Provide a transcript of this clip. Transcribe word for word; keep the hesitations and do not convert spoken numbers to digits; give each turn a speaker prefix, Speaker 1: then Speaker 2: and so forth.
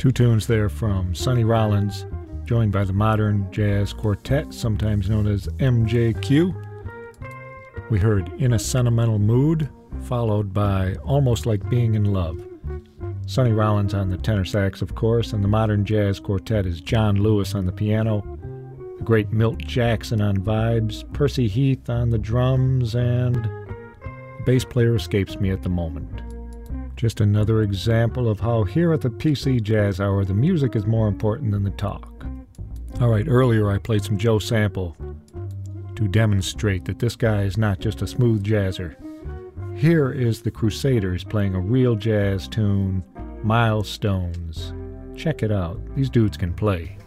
Speaker 1: Two tunes there from Sonny Rollins, joined by the Modern Jazz Quartet, sometimes known as M J Q. We heard In a Sentimental Mood, followed by Almost Like Being in Love. Sonny Rollins on the tenor sax, of course, and the Modern Jazz Quartet is John Lewis on the piano, the great Milt Jackson on vibes, Percy Heath on the drums, and the bass player escapes me at the moment. Just another example of how here at the P C Jazz Hour, the music is more important than the talk. All right, earlier I played some Joe Sample to demonstrate that this guy is not just a smooth jazzer. Here is the Crusaders playing a real jazz tune, Milestones. Check it out. These dudes can play.